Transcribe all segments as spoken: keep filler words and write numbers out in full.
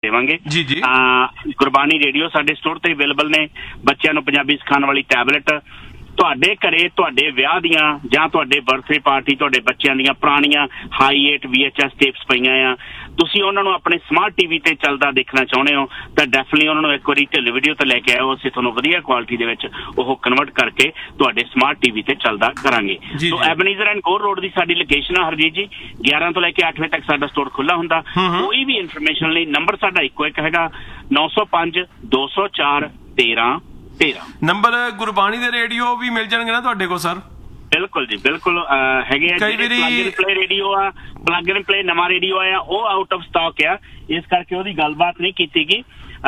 ਦੇਵਾਂਗੇ। ਜੀ ਜੀ ਗੁਰਬਾਣੀ ਰੇਡੀਓ ਸਾਡੇ ਸਟੋਰ ਤੇ ਅਵੇਲੇਬਲ ਨੇ। ਬੱਚਿਆਂ ਨੂੰ ਪੰਜਾਬੀ ਸਿਖਾਉਣ ਵਾਲੀ ਟੈਬਲੇਟ, ਤੁਹਾਡੇ ਘਰੇ ਤੁਹਾਡੇ ਵਿਆਹ ਦੀਆਂ ਜਾਂ ਤੁਹਾਡੇ ਬਰਥਡੇ ਪਾਰਟੀ ਤੁਹਾਡੇ ਬੱਚਿਆਂ ਦੀਆਂ ਪੁਰਾਣੀਆਂ high eight V H S ਟੇਪਸ ਪਈਆਂ ਆ, ਤੁਸੀਂ ਉਹਨਾਂ ਨੂੰ ਆਪਣੇ ਸਮਾਰਟ ਟੀ ਵੀ ਤੇ ਚੱਲਦਾ ਦੇਖਣਾ ਚਾਹੁੰਦੇ ਹੋ ਤਾਂ ਡੈਫੀਨਿਟਲੀ ਉਹਨਾਂ ਨੂੰ ਇੱਕ ਵਾਰੀ ਢਿੱਲ ਵੀਡੀਓ ਤੇ ਲੈ ਕੇ ਆਓ। ਅਸੀਂ ਤੁਹਾਨੂੰ ਵਧੀਆ ਕੁਆਲਿਟੀ ਦੇ ਵਿੱਚ ਉਹ ਕਨਵਰਟ ਕਰਕੇ ਤੁਹਾਡੇ ਸਮਾਰਟ ਟੀ ਵੀ ਤੇ ਚੱਲਦਾ ਕਰਾਂਗੇ। ਸੋ ਐਬਨੀਜ਼ਰ ਐਂਡ ਗੋਰ ਰੋਡ ਦੀ ਸਾਡੀ ਲੋਕੇਸ਼ਨ ਆ ਹਰਜੀਤ ਜੀ। ਗਿਆਰਾਂ ਤੋਂ ਲੈ ਕੇ ਅੱਠ ਵਜੇ ਤੱਕ ਸਾਡਾ ਸਟੋਰ ਖੁੱਲ੍ਹਾ ਹੁੰਦਾ। ਕੋਈ ਵੀ ਇਨਫੋਰਮੇਸ਼ਨ ਲਈ ਨੰਬਰ ਸਾਡਾ ਇੱਕੋ ਇੱਕ ਹੈਗਾ, ਨੌ ਸੌ ਪੰਜ ਦੋ ਸੌ ਚਾਰ ਤੇਰਾਂ ਤੇਰਾਂ ਨੰਬਰ। ਗੁਰਬਾਣੀ ਦੇ ਰੇਡੀਓ ਵੀ ਮਿਲ ਜਾਣਗੇ ਨਾ ਤੁਹਾਡੇ ਕੋਲ ਸਰ? ਬਿਲਕੁਲ ਜੀ ਬਿਲਕੁਲ ਹੈਗੇ ਆ। ਪਲੱਗ ਪਲੇ ਰੇਡੀਓ ਆ, ਪਲੱਗ ਐਂਡ ਪਲੇ ਨਵਾਂ ਰੇਡੀਓ ਆਇਆ, ਉਹ ਆਊਟ ਆਫ ਸਟਾਕ ਆ, ਇਸ ਕਰਕੇ ਉਹਦੀ ਗੱਲਬਾਤ ਨਹੀਂ ਕੀਤੀ ਗਈ।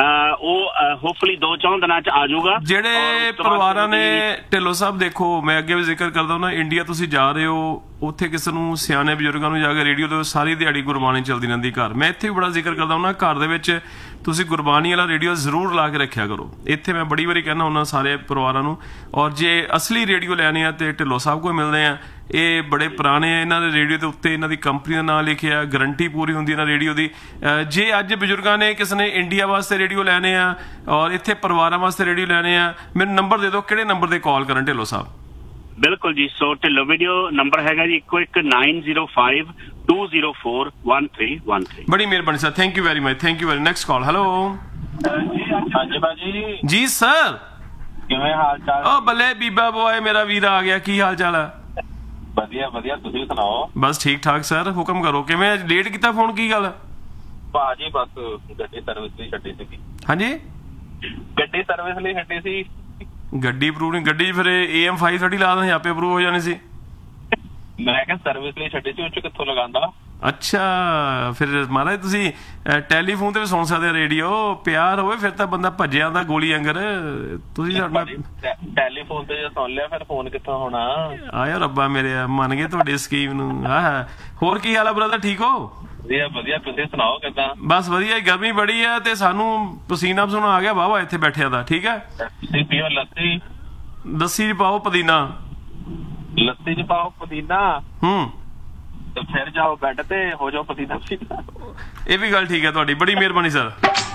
ਉਹ ਹੋਪਫੁਲੀ ਦੋ ਚੌਂ ਦਿਨਾਂ ਚ ਆ ਜਾਊਗਾ। ਜਿਹੜੇ ਪਰਿਵਾਰਾਂ ਨੇ ਢਿੱਲੋਂ ਸਾਹਿਬ, ਦੇਖੋ ਮੈਂ ਅੱਗੇ ਵੀ ਜ਼ਿਕਰ ਕਰਦਾ ਹੁੰਦਾ, ਇੰਡੀਆ ਤੁਸੀਂ ਜਾ ਰਹੇ ਹੋ, ਉੱਥੇ ਕਿਸੇ ਨੂੰ ਸਿਆਣੇ ਬਜ਼ੁਰਗਾਂ ਨੂੰ ਜਾ ਕੇ ਰੇਡੀਓ ਤੇ ਸਾਰੀ ਦਿਹਾੜੀ ਗੁਰਬਾਣੀ ਚੱਲਦੀ ਰਹਿੰਦੀ ਘਰ। ਮੈਂ ਇੱਥੇ ਵੀ ਬੜਾ ਜ਼ਿਕਰ ਕਰਦਾ ਹੁੰਦਾ, ਘਰ ਦੇ ਵਿੱਚ ਤੁਸੀਂ ਗੁਰਬਾਣੀ ਵਾਲਾ ਰੇਡੀਓ ਜ਼ਰੂਰ ਲਾ ਕੇ ਰੱਖਿਆ ਕਰੋ। ਇੱਥੇ ਮੈਂ ਬੜੀ ਵਾਰੀ ਕਹਿੰਦਾ ਹੁੰਦਾ ਸਾਰੇ ਪਰਿਵਾਰਾਂ ਨੂੰ। ਔਰ ਜੇ ਅਸਲੀ ਰੇਡੀਓ ਲੈਣੇ ਆ ਤੇ ਢਿੱਲੋਂ ਸਾਹਿਬ ਕੋਲ ਮਿਲਦੇ ਆ। ਇਹ ਬੜੇ ਪੁਰਾਣੇ ਆ, ਇਹਨਾਂ ਦੇ ਰੇਡੀਓ ਦੇ ਉੱਤੇ ਇਹਨਾਂ ਦੀ ਕੰਪਨੀ ਦਾ ਨਾਂ ਲਿਖਿਆ, ਗਰੰਟੀ ਪੂਰੀ ਹੁੰਦੀ ਇਹਨਾਂ ਰੇਡੀਓ ਦੀ। ਜੇ ਅੱਜ ਬਜ਼ੁਰਗਾਂ ਨੇ ਕਿਸੇ ਨੇ ਇੰਡੀਆ ਵਾਸਤੇ ਰੇਡੀਓ ਲੈਣੇ ਆ ਔਰ ਇੱਥੇ ਪਰਿਵਾਰਾਂ ਵਾਸਤੇ ਰੇਡੀਓ ਲੈਣੇ ਆ, ਮੈਨੂੰ ਨੰਬਰ ਦੇ ਦਿਓ, ਕਿਹੜੇ ਨੰਬਰ ਤੇ ਕਾਲ ਕਰਨ ਢਿੱਲੋਂ ਸਾਹਿਬ? ਬਿਲਕੁਲ ਜੀ। ਸੋ ਢਿੱਲੋਂ ਵੀਡੀਓ ਨੰਬਰ ਹੈਗਾ ਜੀ ਇੱਕੋ ਇੱਕ nine zero five two zero four one three one three. ਬੜੀ ਮਿਹਰਬਾਨੀ sir, thank you very much, thank you very. Next call. Hello ਹਾਂਜੀ ਭਾਜੀ। ਜੀ ਸਰ, ਕਿਵੇਂ ਹਾਲ ਚਾਲ? ਓ ਬੱਲੇ ਬੀਬਾ ਬੋਏ, ਮੇਰਾ ਵੀਰ ਆ ਗਿਆ, ਕੀ ਹਾਲ ਚਾਲ ਹੈ? ਵਧੀਆ ਵਧੀਆ, ਤੁਸੀਂ ਸੁਣਾਓ? ਬਸ ਠੀਕ ਠਾਕ ਸਰ, ਹੁਕਮ ਕਰੋ। ਕਿਵੇਂ ਲੇਟ ਕੀਤਾ ਫੋਨ, ਕੀ ਗੱਲ? ਭਾਜੀ ਬਸ ਗੱਡੀ ਸਰਵਿਸ ਲਈ ਛੱਡੀ ਸੀ। ਹਾਂਜੀ ਗੱਡੀ ਸਰਵਿਸ ਲਈ ਛੱਡੀ ਸੀ। ਗੱਡੀ ਅਪਰੂਵ ਨਹੀਂ? ਗੱਡੀ ਫਿਰ ਏ ਐਮ ਫਾਈਵ ਥਰਟੀ ਲਾ ਦਿੰਦੇ, ਆਪੇ ਅਪਰੂਵ ਹੋ ਜਾਣੀ ਸੀ। ਮੈਂ ਕਿਹਾ ਸਰਵਿਸ ਲਈ ਛੱਡੀ ਸੀ, ਉਹ ਚ ਕਿੱਥੋਂ ਲਗਾਉਂਦਾ। ਅੱਛਾ, ਫਿਰ ਮਹਾਰਾਜ ਤੁਸੀਂ ਟੈਲੀਫੋਨ ਤੇ ਵੀ ਸੁਣ ਸਕਦੇ ਰੇਡੀਓ। ਪਿਆਰ ਹੋਵੇ ਫਿਰ ਤਾਂ ਬੰਦਾ ਭੱਜਿਆ ਆਉਂਦਾ ਗੋਲੀ ਅੰਗਰ। ਤੁਸੀਂ ਟੈਲੀਫੋਨ ਤੇ ਜੇ ਸੁਣ ਲਿਆ ਫਿਰ ਫੋਨ ਕਿੱਥੋਂ ਹੋਣਾ। ਆਇਆ ਰੱਬਾ ਮੇਰੇ, ਮੰਨ ਗਏ ਤੁਹਾਡੀ ਸਕੀਮ ਨੂੰ। ਆਹ ਹੋਰ ਕੀ ਹਾਲ ਆ ਬ੍ਰਦਰ, ਠੀਕ ਹੋ? ਵਧੀਆ ਵਧੀਆ, ਤੁਸੀਂ ਸੁਣਾਓ ਕਿੱਦਾਂ? ਬਸ ਵਧੀਆ। ਗਰਮੀ ਬੜੀ ਆ ਤੇ ਸਾਨੂੰ ਪਸੀਨਾ ਪਸੂਨਾ ਆ ਗਿਆ ਵਾਹਵਾ ਇੱਥੇ ਬੈਠਿਆ ਦਾ। ਠੀਕ ਹੈ, ਤੁਸੀਂ ਪੀਓ ਲੱਸੀ। ਲੱਸੀ ਚ ਪਾਓ ਪੁਦੀਨਾ। ਲੱਸੀ ਚ ਪਾਓ ਪੁਦੀਨਾ। ਹੂੰ, ਤੇ ਫਿਰ ਜਾਓ ਬੈੱਡ ਤੇ ਹੋ ਜਾਓ ਪਸੀਨਾ ਪਸੀਨਾ। ਇਹ ਵੀ ਗੱਲ ਠੀਕ ਹੈ ਤੁਹਾਡੀ, ਬੜੀ ਮਿਹਰਬਾਨੀ ਸਰ।